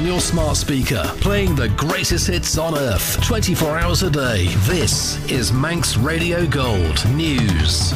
on your smart speaker, playing the greatest hits on earth, 24 hours a day. This is Manx Radio Gold News.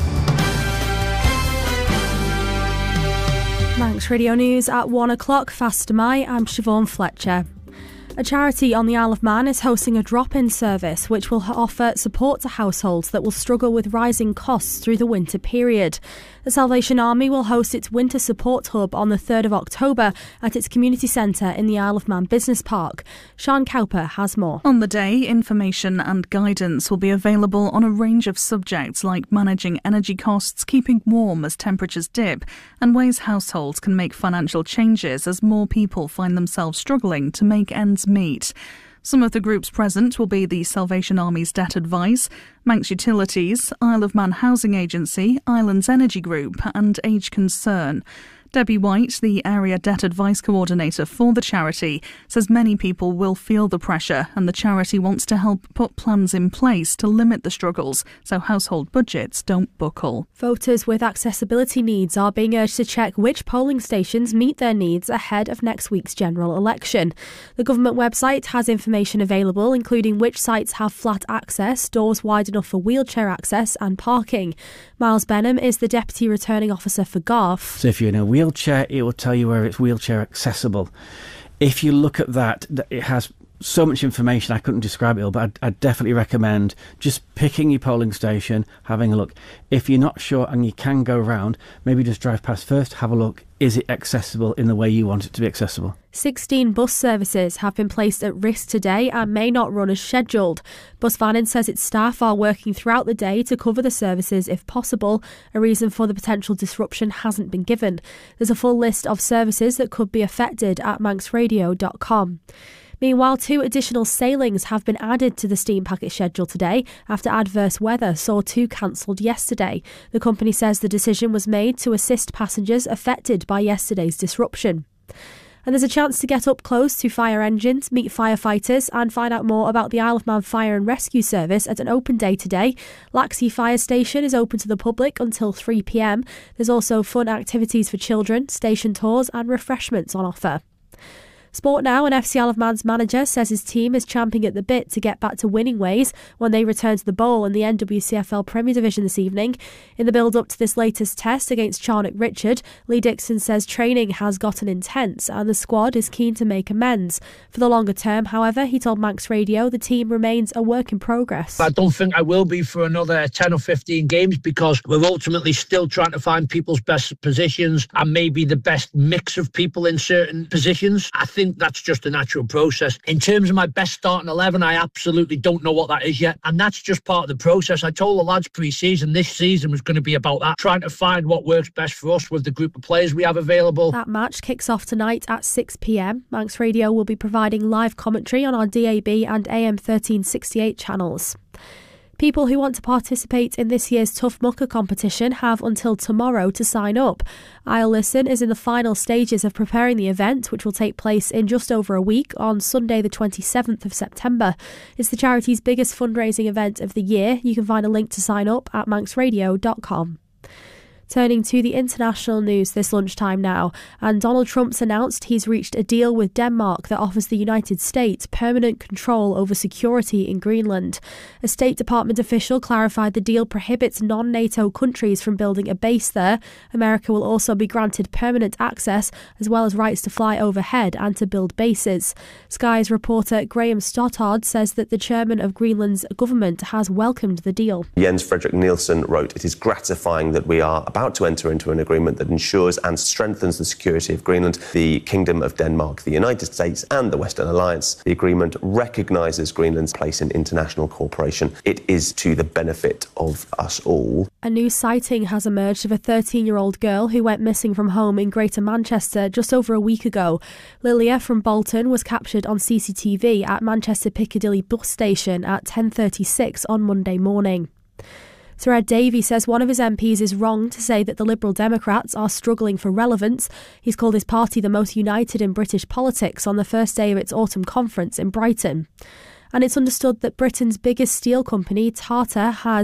Manx Radio News at 1 o'clock. Faster my, I'm Siobhan Fletcher. A charity on the Isle of Man is hosting a drop-in service which will offer support to households that will struggle with rising costs through the winter period. The Salvation Army will host its winter support hub on the 3rd of October at its community centre in the Isle of Man Business Park. Sian Cowper has more. On the day, information and guidance will be available on a range of subjects like managing energy costs, keeping warm as temperatures dip, and ways households can make financial changes as more people find themselves struggling to make ends meet. Some of the groups present will be the Salvation Army's Debt Advice, Manx Utilities, Isle of Man Housing Agency, Islands Energy Group and Age Concern. Debbie White, the Area Debt Advice Coordinator for the charity, says many people will feel the pressure and the charity wants to help put plans in place to limit the struggles so household budgets don't buckle. Voters with accessibility needs are being urged to check which polling stations meet their needs ahead of next week's general election. The government website has information available, including which sites have flat access, doors wide enough for wheelchair access and parking. Miles Benham is the Deputy Returning Officer for Garth. So if you're in a wheelchair, it will tell you where it's wheelchair accessible. If you look at that, it has so much information I couldn't describe it all, but I'd definitely recommend just picking your polling station, having a look. If you're not sure and you can go around, maybe just drive past first, have a look. Is it accessible in the way you want it to be accessible? 16 bus services have been placed at risk today and may not run as scheduled. Bus Vannin says its staff are working throughout the day to cover the services if possible. A reason for the potential disruption hasn't been given. There's a full list of services that could be affected at manxradio.com. Meanwhile, 2 additional sailings have been added to the steam packet schedule today after adverse weather saw 2 cancelled yesterday. The company says the decision was made to assist passengers affected by yesterday's disruption. And there's a chance to get up close to fire engines, meet firefighters and find out more about the Isle of Man Fire and Rescue Service at an open day today. Laxey Fire Station is open to the public until 3 p.m. There's also fun activities for children, station tours and refreshments on offer. Sport now, and FC Isle of Man's manager says his team is champing at the bit to get back to winning ways when they return to the Bowl in the NWCFL Premier Division this evening. In the build-up to this latest test against Charnock Richard, Lee Dixon says training has gotten intense and the squad is keen to make amends. For the longer term, however, he told Manx Radio the team remains a work in progress. I don't think I will be for another 10 or 15 games because we're ultimately still trying to find people's best positions and maybe the best mix of people in certain positions. I think that's just a natural process. In terms of my best starting 11, I absolutely don't know what that is yet. And that's just part of the process. I told the lads pre-season this season was going to be about that, trying to find what works best for us with the group of players we have available. That match kicks off tonight at 6 p.m. Manx Radio will be providing live commentary on our DAB and AM 1368 channels. People who want to participate in this year's Tough Mucker competition have until tomorrow to sign up. I'll Listen is in the final stages of preparing the event, which will take place in just over a week on Sunday the 27th of September. It's the charity's biggest fundraising event of the year. You can find a link to sign up at manxradio.com. Turning to the international news this lunchtime now, and Donald Trump's announced he's reached a deal with Denmark that offers the United States permanent control over security in Greenland. A State Department official clarified the deal prohibits non-NATO countries from building a base there. America will also be granted permanent access as well as rights to fly overhead and to build bases. Sky's reporter Graham Stothard says that the chairman of Greenland's government has welcomed the deal. Jens Fredrik Nielsen wrote, "It is gratifying that we are about to enter into an agreement that ensures and strengthens the security of Greenland, the Kingdom of Denmark, the United States and the Western Alliance. The agreement recognises Greenland's place in international cooperation. It is to the benefit of us all." A new sighting has emerged of a 13-year-old girl who went missing from home in Greater Manchester just over a week ago. Lilia from Bolton was captured on CCTV at Manchester Piccadilly bus station at 10:36 on Monday morning. Sir Ed Davey says one of his MPs is wrong to say that the Liberal Democrats are struggling for relevance. He's called his party the most united in British politics on the first day of its autumn conference in Brighton. And it's understood that Britain's biggest steel company, Tata, has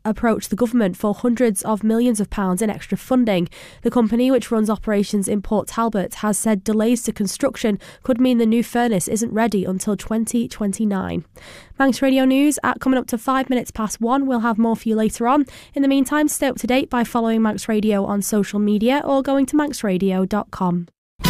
approached the government for hundreds of millions of pounds in extra funding. The company, which runs operations in Port Talbot, has said delays to construction could mean the new furnace isn't ready until 2029. Manx Radio News at coming up to 5 minutes past 1. We'll have more for you later on. In the meantime, stay up to date by following Manx Radio on social media or going to manxradio.com.